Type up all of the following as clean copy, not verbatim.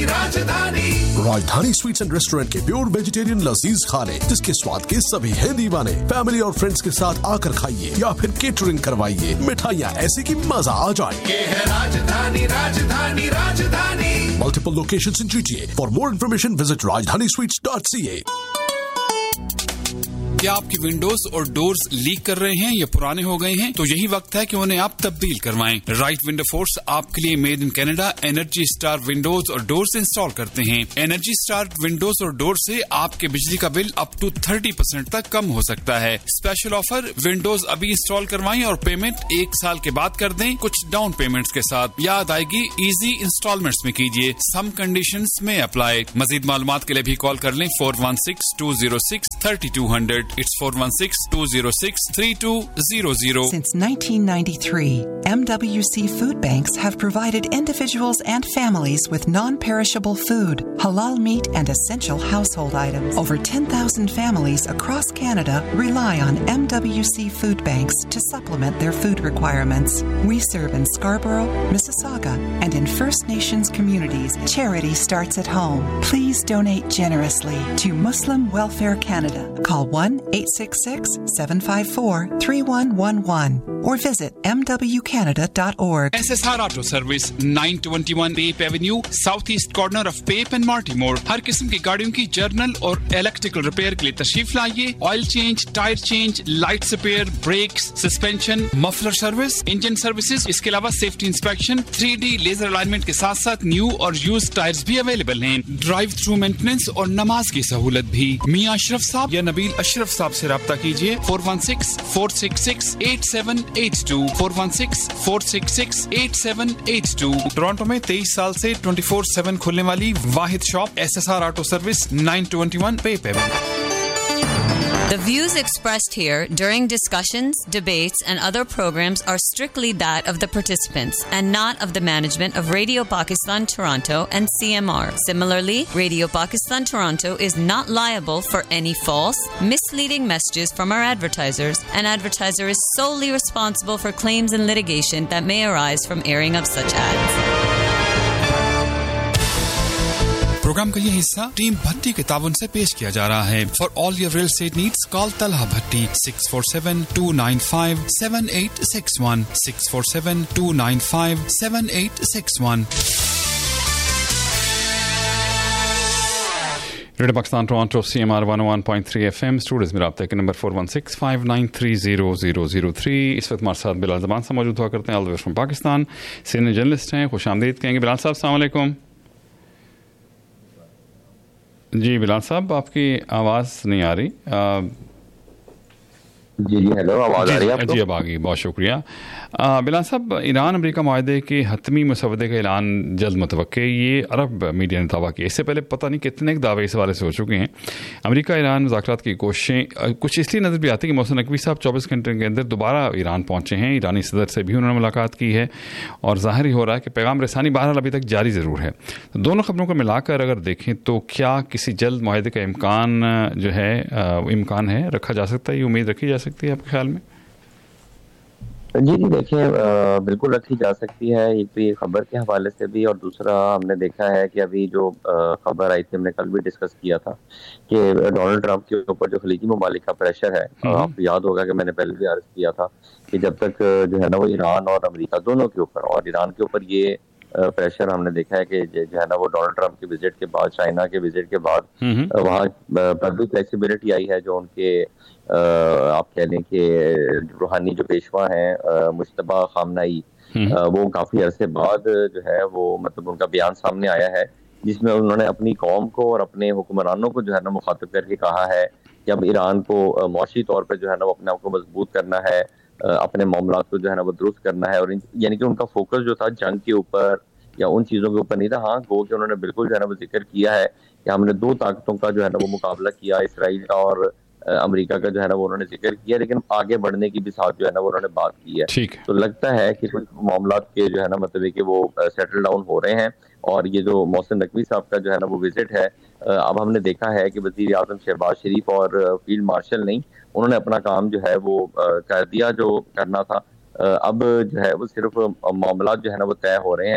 राजधानी sweets and restaurant के pure vegetarian लजीज खाने जिसके स्वाद के सभी हैं दीवाने। फैमिली और फ्रेंड्स के साथ आकर खाइए या फिर केटरिंग करवाइए। मिठाइयाँ ऐसी कि मजा आ जाए। ये है राजधानी, राजधानी, राजधानी। Multiple locations in GTA. For more information, visit rajdanisweets.ca. क्या आपकी विंडोज और डोर्स लीक कर रहे हैं या पुराने हो गए हैं? तो यही वक्त है कि उन्हें आप तब्दील करवाएं। राइट विंडो फोर्स आपके लिए made in Canada energy star Windows और डोर्स इंस्टॉल करते हैं। एनर्जी स्टार विंडोज और डोर से आपके बिजली का बिल अप टू 30% तक कम हो सकता है। स्पेशल ऑफर, विंडोज अभी इंस्टॉल करवाएं और पेमेंट 1 साल के बाद कर दें, कुछ डाउन पेमेंट्स के साथ। याद आएगी, इजी इंस्टॉलमेंट्स में कीजिए। सम कंडीशंस में अप्लाई। मजीद मालूमात के लिए भी कॉल कर लें 416-206-3200। It's 416-206-3200. Since 1993, MWC Food Banks have provided individuals and families with non-perishable food, halal meat, and essential household items. Over 10,000 families across Canada rely on MWC Food Banks to supplement their food requirements. We serve in Scarborough, Mississauga, and in First Nations communities. Charity starts at home. Please donate generously to Muslim Welfare Canada. Call 1-866-754-3111 or visit mwcanada.org. SSR Auto Service, 921 Pape Avenue, southeast corner of Pape and Mortimer. हर किस्म की गाड़ियों की journal और electrical repair के लिए तशरीफ लाइए। Oil change, tyre change, lights repair, breaks, suspension, muffler service, engine services, इसके अलावा safety inspection, 3D laser alignment के साथ साथ न्यू और यूज्ड टायर्स भी अवेलेबल हैं। ड्राइव थ्रू मेंटेनेंस और नमाज की सहूलत भी। मियां अशरफ साहब या नबील अशरफ साहब से राब्ता कीजिए 416-466-8782 416-466-8782। टोरंटो में 23 साल से 24/7 खुलने वाली वाहिद shop SSR auto service 921 Pep Avenue. The views expressed here during discussions, debates, and other programs are strictly that of the participants and not of the management of Radio Pakistan Toronto and CMR. Similarly, Radio Pakistan Toronto is not liable for any false, misleading messages from our advertisers. An advertiser is solely responsible for claims and litigation that may arise from airing of such ads. Programme का ये हिस्सा team भट्टी के ताउन से पेश किया जा रहा है। For all your real estate needs call Talha Bhatti 647-295-7861 647-295-7861। Radio Pakistan Toronto CMR 101.3 FM studios में राब्ते के नंबर 416-593-0003। इस वक्त हमारे साथ बिलाल ज़बान साहब मौजूद हुआ करते हैं, all the way from Pakistan, senior journalist हैं। खुश आमदीद कहेंगे बिलाल साहब। अस्सलाम वालेकुम। जी बिलाल साहब, आपकी आवाज़ नहीं आ रही। जी हेलो, आवाज़ आ रही है आपको? जी अब आ गई, बहुत शुक्रिया। बिलाल साहब, ईरान अमेरिका माहदे के हतमी मसवदे का ऐलान जल्द मुतवक्के, ये अरब मीडिया ने दावा किया। इससे पहले पता नहीं कितने दावे इस हवाले से हो चुके हैं। अमेरिका ईरान मुज़ाकरात की कोशिशें कुछ इसलिए नज़र भी आती है कि मोहसिन नकवी साहब 24 घंटे के अंदर दोबारा ईरान पहुँचे हैं। ईरानी सदर से भी उन्होंने मुलाकात की है और ज़ाहिर हो रहा है कि पैगाम रसानी बहरहाल अभी तक जारी ज़रूर है। तो दोनों खबरों को मिलाकर अगर देखें तो क्या किसी जल्द माहदे का इम्कान जो है इम्कान है, रखा जा सकता है, ये उम्मीद रखी जा सकती है आपके ख्याल में? जी देखिए, बिल्कुल रखी जा सकती है। एक तो ये खबर के हवाले से भी, और दूसरा हमने देखा है कि अभी जो खबर आई थी, हमने कल भी डिस्कस किया था कि डोनाल्ड ट्रंप के ऊपर जो खलीजी ममालिक का प्रेशर है, आपको याद होगा कि मैंने पहले भी अर्ज किया था कि जब तक जो है ना वो ईरान और अमेरिका दोनों के ऊपर और ईरान के ऊपर ये प्रेशर हमने देखा है कि जो है ना वो डोनाल्ड ट्रंप के विजिट के बाद, चाइना के विजिट के बाद वहाँ पब्लिक फ्लेक्सिबिलिटी आई है, जो उनके आप कह लें कि रूहानी जो पेशवा हैं मुश्तबा खामनाई, वो काफ़ी अरसे बाद जो है वो मतलब उनका बयान सामने आया है, जिसमें उन्होंने अपनी कौम को और अपने हुक्मरानों को जो है ना मुखातिब करके कहा है कि अब ईरान को मौशी तौर पर जो है ना वो अपने आप को मजबूत करना है, अपने मामलात को जो है ना वो दुरुस्त करना है। और यानी कि उनका फोकस जो था जंग के ऊपर या उन चीज़ों के ऊपर नहीं था। हाँ, गो कि उन्होंने बिल्कुल जो है ना वो जिक्र किया है कि हमने दो ताकतों का जो है ना वो मुकाबला किया, इसराइल का और अमेरिका का जो है ना वो उन्होंने जिक्र किया, लेकिन आगे बढ़ने की भी साथ जो है ना वो उन्होंने बात की है। तो लगता है कि कुछ मामलात के जो है ना मतलब कि वो सेटल डाउन हो रहे हैं। और ये जो मोहसिन नकवी साहब का जो है ना वो विजिट है, अब हमने देखा है कि वज़ीर आज़म शहबाज शरीफ और फील्ड मार्शल नहीं, उन्होंने अपना काम जो है वो कर दिया जो करना था। अब जो है वो सिर्फ मामला जो है ना वो तय हो रहे हैं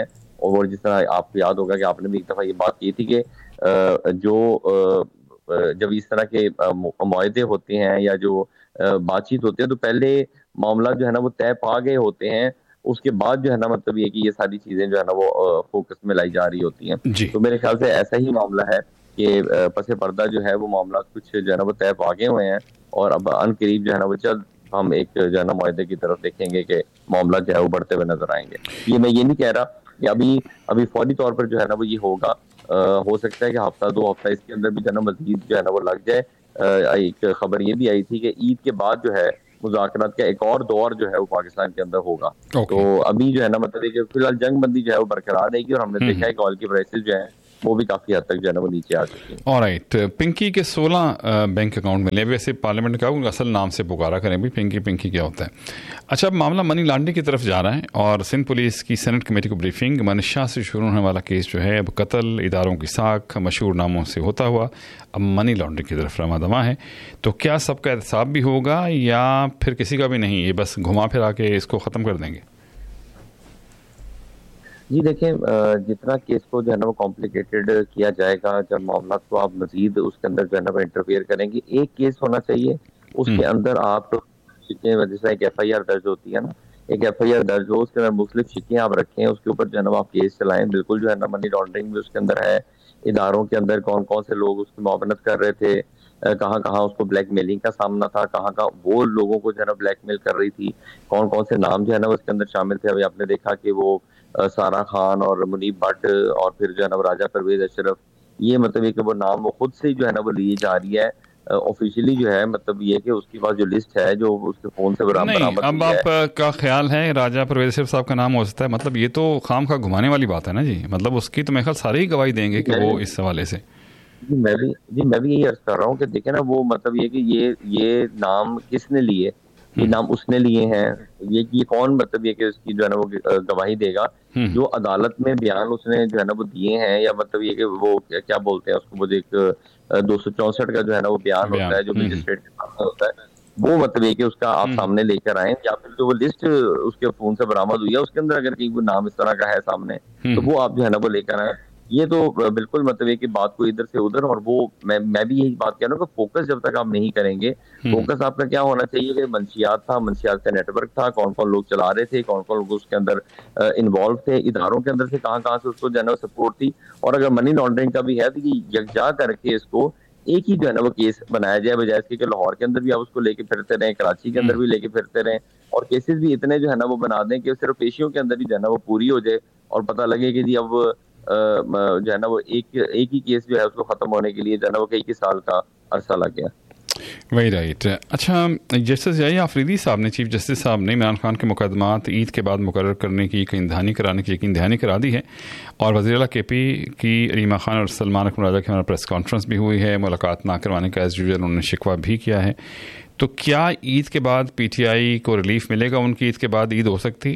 اور جس طرح آپ کو یاد ہوگا کہ آپ نے بھی ایک دفعہ یہ بات کی تھی کہ جو جب اس طرح کے معاہدے ہوتے ہیں یا جو بات چیت ہوتی ہے تو پہلے معاملہ جو ہے نا وہ طے پا گئے ہوتے ہیں, اس کے بعد جو ہے نا مطلب یہ کہ یہ ساری چیزیں جو ہے نا وہ فوکس میں لائی جا رہی ہوتی ہیں. تو میرے خیال سے ایسا ہی معاملہ ہے کہ پس پردہ جو ہے وہ معاملات کچھ جو ہے نا وہ طے پا گئے ہوئے ہیں, اور اب ان قریب جو ہے نا وہ جلد ہم ایک جو ہے نا معاہدے کی طرف دیکھیں گے کہ معاملات جو ہے وہ بڑھتے ہوئے نظر آئیں گے. یہ میں یہ نہیں کہہ رہا کہ ابھی فوری طور پر جو ہے نا وہ یہ ہوگا, ہو سکتا ہے کہ ہفتہ 2 ہفتہ اس کے اندر بھی جو ہے نا مزید جو ہے نا وہ لگ جائے. ایک خبر یہ بھی آئی تھی کہ عید کے بعد جو ہے مذاکرات کا ایک اور دور جو ہے وہ پاکستان کے اندر ہوگا. تو ابھی جو ہے نا مطلب کہ فی الحال جنگ بندی جو ہے وہ برقرار رہے گی, اور ہم نے دیکھا ہے کہ آئل کی پرائسز جو ہیں وہ بھی کافی حد تک جو ہے نا وہ نیچے آ چکی ہیں. آلرائٹ, پنکی کے 16 بینک اکاؤنٹ ملے. ویسے پارلیمنٹ کا اصل نام سے پکارا کریں بھی پنکی کیا ہوتا ہے. اچھا, اب معاملہ منی لانڈرنگ کی طرف جا رہا ہے, اور سندھ پولیس کی سینٹ کمیٹی کو بریفنگ. منشا سے شروع ہونے والا کیس جو ہے اب قتل, اداروں کی ساکھ, مشہور ناموں سے ہوتا ہوا اب منی لانڈرنگ کی طرف رواں دواں ہے. تو کیا سب کا احتساب بھی ہوگا یا پھر کسی کا بھی نہیں, یہ بس گھما پھرا کے اس کو ختم کر دیں گے؟ جی دیکھیں, جتنا کیس کو جو ہے نا وہ کمپلیکیٹڈ کیا جائے گا, جب معاملات کو آپ مزید اس کے اندر جو ہے نا وہ انٹرفیئر کریں گے, ایک کیس ہونا چاہیے اس کے اندر آپ جیسے ایک ایف آئی آر درج ہوتی ہے نا, ایک ایف آئی آر درج ہو, اس کے اندر مختلف شکیں آپ رکھیں, اس کے اوپر جو ہے نا آپ کیس چلائیں. بالکل جو ہے نا منی لانڈرنگ بھی اس کے اندر ہے, اداروں کے اندر کون کون سے لوگ اس کی معاونت کر رہے تھے, کہاں کہاں اس کو بلیک میلنگ کا سامنا تھا, کہاں کہاں وہ لوگوں کو جو ہے نا بلیک میل کر رہی تھی, کون کون سے نام جو ہے نا اس کے اندر شامل تھے. ابھی آپ نے دیکھا کہ وہ سارا خان اور منیب بٹ اور پھر جو ہے نا راجہ پرویز اشرف, یہ مطلب یہ کہ وہ نام وہ خود سے جو ہے نا وہ لیے جا رہی ہے آفیشیلی جو ہے, مطلب یہ کہ اس کے پاس جو لسٹ ہے جو اس کے فون سے برآمد ہوئی ہے. اب آپ کا خیال ہے راجہ پرویز اشرف صاحب کا نام ہو سکتا ہے؟ مطلب یہ تو خام خواہ گھمانے والی بات ہے نا جی, مطلب اس کی تو میرے خیال سارے ہی گواہی دیں گے کہ وہ اس حوالے سے. میں بھی یہی عرض کر رہا ہوں کہ دیکھیں نا, وہ مطلب یہ کہ یہ نام کس نے لیے, یہ نام اس نے لیے ہیں, یہ کون مطلب یہ کہ اس کی جو ہے نا وہ گواہی دے گا. جو عدالت میں بیان اس نے جو ہے نا وہ دیے ہیں, یا مطلب یہ کہ وہ کیا بولتے ہیں اس کو, وہ ایک 264 کا جو ہے نا وہ بیان ہوتا ہے جو مجسٹریٹ کے سامنے ہوتا ہے, وہ مطلب یہ کہ اس کا آپ سامنے لے کر آئیں, یا پھر جو وہ لسٹ اس کے فون سے برآمد ہوئی ہے اس کے اندر اگر کہیں کوئی نام اس طرح کا ہے سامنے تو وہ آپ جو ہے نا وہ لے کر آئیں. یہ تو بالکل مطلب یہ کہ بات کو ادھر سے ادھر, اور وہ میں بھی یہی بات کہہ رہا ہوں کہ فوکس جب تک آپ نہیں کریں گے, فوکس آپ کا کیا ہونا چاہیے کہ منشیات تھا, منشیات کا نیٹ ورک تھا, کون کون لوگ چلا رہے تھے, کون کون لوگ اس کے اندر انوالو تھے, اداروں کے اندر سے کہاں کہاں سے اس کو جو ہے نا سپورٹ تھی. اور اگر منی لانڈرنگ کا بھی ہے تو یہ یکجا کر کے اس کو ایک ہی جو ہے نا وہ کیس بنایا جائے, بجائے اس کے کہ لاہور کے اندر بھی آپ اس کو لے کے پھرتے رہیں, کراچی کے اندر بھی لے کے پھرتے رہیں, اور کیسز بھی اتنے جو ہے نا وہ بنا دیں کہ صرف پیشیوں کے اندر ہی جو ہے نا وہ پوری ہو جائے, اور پتہ لگے کہ جی اب جو ہے نا وہ ایک ہی کیس جو ہے اس کو ختم ہونے کے لیے جو ہے نا وہ کئی سال کا عرصہ لگ گیا. وہی رائٹ. اچھا, جسٹس یحییٰ آفریدی صاحب نے, چیف جسٹس صاحب نے عمران خان کے مقدمات عید کے بعد مقرر کرنے کی یقین دہانی کرانے کی یقین دہانی کرا دی ہے, اور وزیر اعلیٰ کے پی کی ریما خان اور سلمان اکمل راجہ کی ہمارا پریس کانفرنس بھی ہوئی ہے. ملاقات نہ کروانے کا ایز یوزول انہوں نے شکوہ بھی کیا ہے. تو کیا عید کے بعد پی ٹی آئی کو ریلیف ملے گا؟ ان کی عید کے بعد عید ہو سکتی؟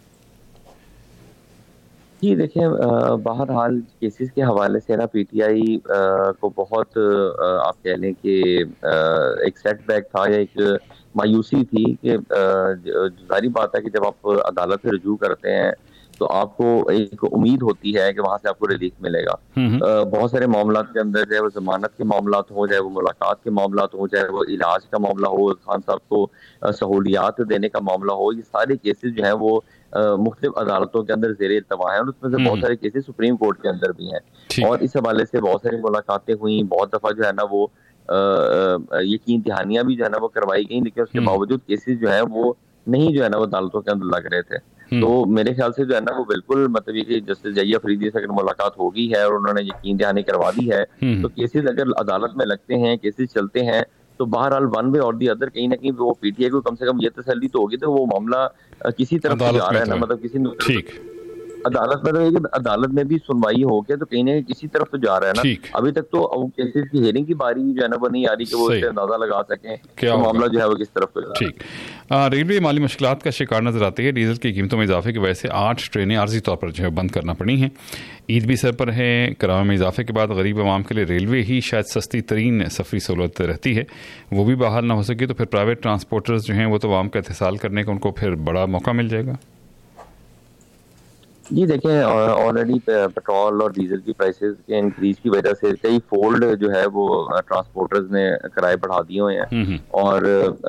جی دیکھیں, بہرحال کیسز کے حوالے سے نا پی ٹی آئی کو بہت آپ کہہ لیں کہ ایک سیٹ بیک تھا, یا ایک مایوسی تھی کہ ظاہری بات ہے کہ جب آپ عدالت سے رجوع کرتے ہیں تو آپ کو ایک امید ہوتی ہے کہ وہاں سے آپ کو ریلیف ملے گا. بہت سارے معاملات کے اندر چاہے وہ ضمانت کے معاملات ہوں, چاہے وہ ملاقات کے معاملات ہوں, چاہے وہ علاج کا معاملہ ہو, خان صاحب کو سہولیات دینے کا معاملہ ہو, یہ سارے کیسز جو ہیں وہ مختلف عدالتوں کے اندر زیر التوا ہیں, اور اس میں سے بہت سارے کیسز سپریم کورٹ کے اندر بھی ہیں, اور اس حوالے سے بہت ساری ملاقاتیں ہوئیں, بہت دفعہ جو ہے نا وہ یقین دہانیاں بھی جو ہے نا وہ کروائی گئیں, لیکن اس کے باوجود کیسز جو ہیں وہ نہیں جو ہے نا وہ عدالتوں کے اندر لگ رہے تھے. تو میرے خیال سے جو ہے نا وہ بالکل مطلب یہ کہ جسٹس یحییٰ آفریدی سے اگر ملاقات ہوگی ہے اور انہوں نے یقین دہانی کروا دی ہے, تو کیسز اگر عدالت میں لگتے ہیں, کیسز چلتے ہیں, تو بہرحال ون وے اور دی ادر کہیں نہ کہیں وہ پی ٹی آئی کو کم سے کم یہ تسلی تو ہوگی تو وہ معاملہ کسی طرف سے جا رہا ہے نا, مطلب کسی عدالت میں, تو عدالت میں بھی سنوائی ہو گیا تو کہیں نہ کسی طرف تو جا رہا ہے نا. ابھی تک تو کیسز کی ہیئرنگ کی باری جو ہے نا وہ نہیں آ رہی کہ وہ اس سے اندازہ لگا سکیں کہ معاملہ جو ہے وہ کس طرف تو جا رہا ہے. ریلوے مالی مشکلات کا شکار نظر آتی ہے. ڈیزل کی قیمتوں میں اضافے کی وجہ سے 8 ٹرینیں عارضی طور پر جو ہے بند کرنا پڑی ہیں. عید بھی سر پر ہے. کرایوں میں اضافے کے بعد غریب عوام کے لیے ریلوے ہی شاید سستی ترین سفری سہولت رہتی ہے. وہ بھی بحال نہ ہو سکے تو پھر پرائیویٹ ٹرانسپورٹرز جو ہیں وہ تو عوام کا اتصال کرنے کا ان کو پھر بڑا موقع مل جائے گا. جی دیکھیں آلریڈی پیٹرول اور ڈیزل کی پرائسز کے انکریز کی وجہ سے کئی فولڈ جو ہے وہ ٹرانسپورٹرز نے کرائے بڑھا دیے ہوئے ہیں اور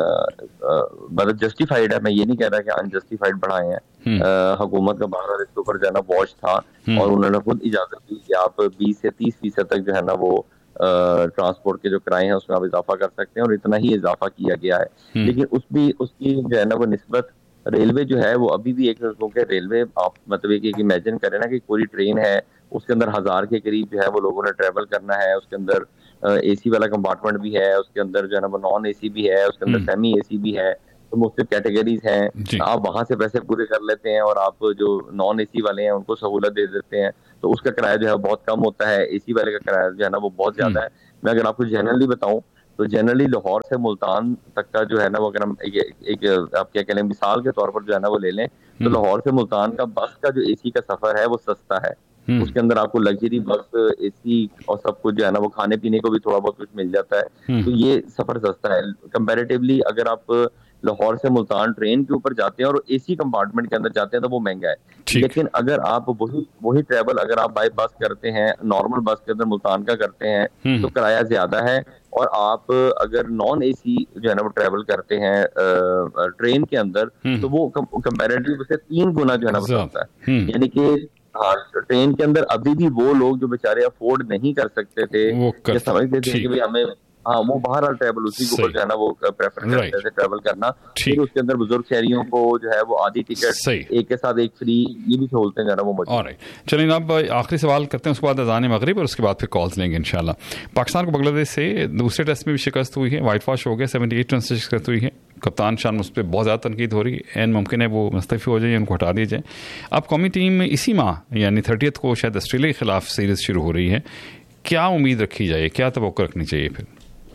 مطلب جسٹیفائڈ ہے, میں یہ نہیں کہہ رہا کہ انجسٹیفائڈ بڑھائے ہیں. حکومت کا بہرحال اس کے اوپر جو ہے نا واچ تھا اور انہوں نے خود اجازت دی کہ آپ 20 سے 30% تک جو ہے نا وہ ٹرانسپورٹ کے جو کرائے ہیں اس میں آپ اضافہ کر سکتے ہیں, اور اتنا ہی اضافہ کیا گیا ہے. لیکن اس کی جو ہے نا وہ نسبت ریلوے جو ہے وہ ابھی بھی ایک, کیونکہ ریلوے آپ مطلب ایک امیجن کریں نا کہ پوری ٹرین ہے, اس کے اندر 1000 کے قریب جو ہے وہ لوگوں نے ٹریول کرنا ہے, اس کے اندر اے سی والا کمپارٹمنٹ بھی ہے, اس کے اندر جو ہے نا وہ نان اے سی بھی ہے, اس کے اندر سیمی اے سی بھی ہے, تو مختلف کیٹیگریز ہیں. آپ وہاں سے پیسے پورے کر لیتے ہیں اور آپ جو نان اے سی والے ہیں ان کو سہولت دے دیتے ہیں, تو اس کا کرایہ جو ہے بہت کم ہوتا ہے. اے سی والے کا کرایہ جو ہے نا وہ بہت زیادہ ہے. میں اگر آپ کو جنرلی بتاؤں تو جنرلی لاہور سے ملتان تک کا جو ہے نا وہ اگر ہم ایک آپ کیا کہیں مثال کے طور پر جو ہے نا وہ لے لیں تو لاہور سے ملتان کا بس کا جو اے سی کا سفر ہے وہ سستا ہے. اس کے اندر آپ کو لگژری بس اے سی اور سب کچھ جو ہے نا وہ کھانے پینے کو بھی تھوڑا بہت کچھ مل جاتا ہے, تو یہ سفر سستا ہے کمپیریٹیولی. اگر آپ لاہور سے ملتان ٹرین کے اوپر جاتے ہیں اور اے سی کمپارٹمنٹ کے اندر جاتے ہیں تو وہ مہنگا ہے. لیکن اگر آپ وہی ٹریول اگر آپ بائی بس کرتے ہیں, نارمل بس کے اندر ملتان کا کرتے ہیں تو کرایہ زیادہ ہے, اور آپ اگر نان اے سی جو ہے نا وہ ٹریول کرتے ہیں ٹرین کے اندر تو وہ کمپیریٹیو سے 3 گنا جو ہے نا وہ ہوتا ہے. یعنی کہ ٹرین کے اندر ابھی بھی وہ لوگ جو بیچارے افورڈ نہیں کر سکتے تھے, سمجھتے تھے کہ ہمیں وہ بہرحال ٹریول اسی کے اوپر جو ہے نا وہ پریفر کرتے تھے ٹریول کرنا. پھر اس کے اندر بزرگ شہریوں کو جو ہے وہ آدھی ٹکٹ ایک کے ساتھ ایک فری, یہ بھی سہولتیں جو ہے نا وہ موجود ہیں. چلیں اب آخری سوال کرتے ہیں, اس کے بعد اذان مغرب اور اس کے بعد پھر کالز لیں گے انشاءاللہ. پاکستان کو بنگلہ دیش سے دوسرے ٹیسٹ میں بھی شکست ہوئی ہے, وائٹ واش ہو گیا, 78 رن سے شکست ہوئی ہے. کپتان شان اس پہ بہت زیادہ تنقید ہو رہی ہے, این ممکن ہے وہ مستعفی ہو جائے, ان کو ہٹا دیا جائے. اب قومی ٹیم اسی ماہ یعنی 30 کو شاید آسٹریلیا کے خلاف سیریز شروع ہو رہی ہے, کیا امید رکھی جائے, کیا توقع رکھنی چاہیے پھر؟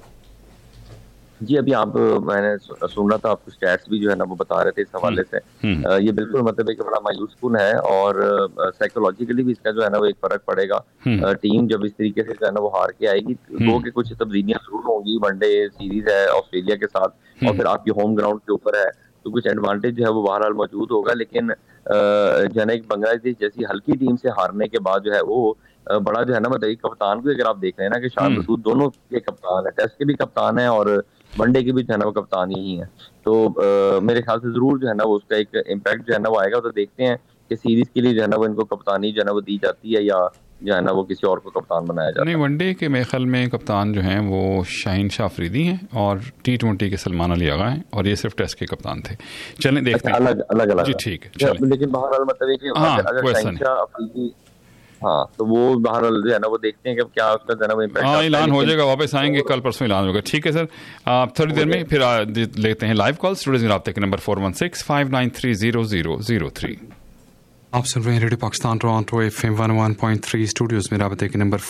جی ابھی آپ میں نے سن رہا تھا آپ کو اسٹیٹس بھی جو ہے نا وہ بتا رہے تھے اس حوالے سے. یہ بالکل مطلب ہے کہ بڑا مایوس کن ہے, اور سائیکولوجیکلی بھی اس کا جو ہے نا وہ ایک فرق پڑے گا. ٹیم جب اس طریقے سے جو ہے نا وہ ہار کے آئے گی, دو کے کچھ تبدیلیاں ضرور ہوں گی. ون ڈے سیریز ہے آسٹریلیا کے ساتھ اور پھر آپ کی ہوم گراؤنڈ کے اوپر ہے, تو کچھ ایڈوانٹیج جو ہے وہ بہرحال موجود ہوگا. لیکن جو ہے نا ایک بنگلہ دیش جیسی ہلکی ٹیم سے ہارنے کے بعد جو ہے وہ بڑا جو ہے نا مطلب کپتان کو اگر آپ دیکھ رہے ہیں نا کہ شان مسعود دونوں کے کپتان ہیں, ٹیسٹ کے بھی کپتان ہیں اور ون ڈے کے بھی جو ہے نا وہ کپتان یہی ہیں, تو میرے خیال سے ضرور جو ہے نا وہ اس کا ایک امپیکٹ جو ہے نا وہ آئے گا. تو دیکھتے ہیں کہ سیریز کے لیے جو ہے نا وہ ان کو کپتانی جو ہے نا وہ دی جاتی ہے یا جو ہے نا وہ کسی اور کو کپتان بنایا جاتا ہے. نہیں, ون ڈے کے میرے خیال میں کپتان جو ہیں وہ شاہین شاہ افریدی ہیں اور T20 کے سلمان علی آغا ہیں, اور یہ صرف ٹیسٹ کے کپتان تھے. چلیں دیکھتے ہیں الگ جی ٹھیک ہے. لیکن بہرحال مطلب ہے کہ اگر شاہین شاہ افریدی تو وہ بہرحال جو ہے نا وہ دیکھتے ہیں کہ کیا اس کا جو ہے نا وہ امپیکٹ اعلان ہو جائے گا, واپس آئیں گے کل پرسوں اعلان ہوگا. ٹھیک ہے سر, آپ تھوڑی دیر میں پھر لیتے ہیں لائیو کال. اسٹوڈیوز میں رابطے کے نمبر 416-593-0003. آپ سن رہے ہیں radio Pakistan Toronto FM 101.3. Studios میں رابطے کے نمبر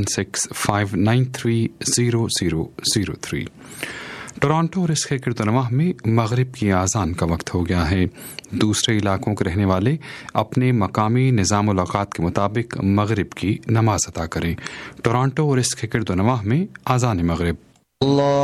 416-593-0003. ٹورانٹو اور اس کے گرد و نواح میں مغرب کی اذان کا وقت ہو گیا ہے. دوسرے علاقوں کے رہنے والے اپنے مقامی نظام الاوقات کے مطابق مغرب کی نماز ادا کریں. ٹورانٹو اور اس کے گرد و نواح میں اذان مغرب. اللہ